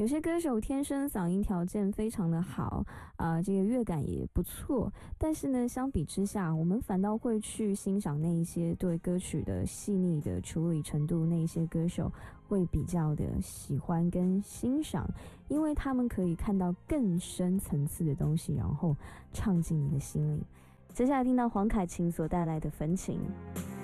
有些歌手天生嗓音条件非常的好，这个乐感也不错，但是呢，相比之下，我们反倒会去欣赏那一些对歌曲的细腻的处理程度，那一些歌手会比较的喜欢跟欣赏，因为他们可以看到更深层次的东西，然后唱进你的心里。接下来听到黄凯芹所带来的《焚情》。